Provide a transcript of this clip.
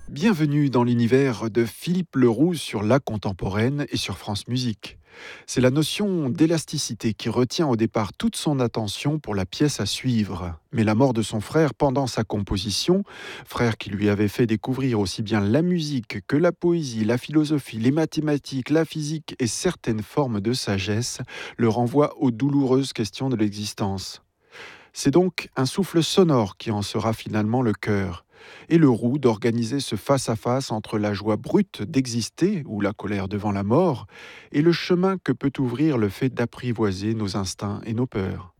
Bienvenue dans l'univers de Philippe Leroux sur La Contemporaine et sur France Musique. C'est la notion d'élasticité qui retient au départ toute son attention pour la pièce à suivre. Mais la mort de son frère pendant sa composition, frère qui lui avait fait découvrir aussi bien la musique que la poésie, la philosophie, les mathématiques, la physique et certaines formes de sagesse, le renvoie aux douloureuses questions de l'existence. C'est donc un souffle sonore qui en sera finalement le cœur, et le roux d'organiser ce face-à-face entre la joie brute d'exister, ou la colère devant la mort, et le chemin que peut ouvrir le fait d'apprivoiser nos instincts et nos peurs.